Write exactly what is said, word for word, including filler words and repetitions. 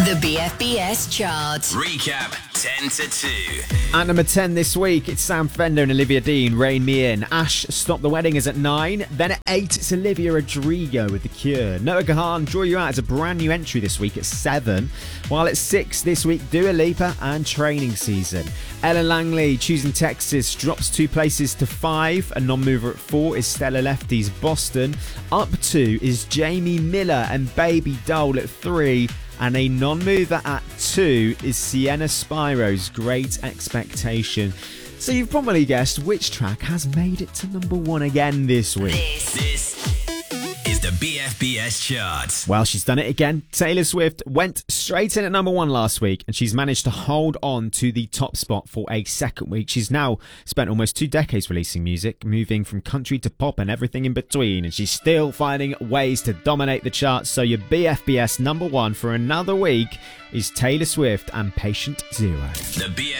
The B F B S chart. Recap ten to two. At number ten this week, it's Sam Fender and Olivia Dean, Rain Me In. Ash, Stop the Wedding is at nine. Then at eight, it's Olivia Rodrigo with The Cure. Noah Gahan, Draw You Out is a brand new entry this week at seven. While at six this week, Dua Lipa and Training Season. Ellen Langley, Choosing Texas, drops two places to five. A non-mover at four is Stella Lefty's Boston. Up two is Jamie Miller and Baby Doll at three. And a non-mover at two is Sienna Spiro's Great Expectation. So you've probably guessed which track has made it to number one again this week. This, This is the B F B S chart. Well, she's done it again. Taylor Swift went straight in at number one last week, and she's managed to hold on to the top spot for a second week. She's now spent almost two decades releasing music, moving from country to pop and everything in between, and she's still finding ways to dominate the charts. So your B F B S number one for another week is Taylor Swift and Patient Zero. The B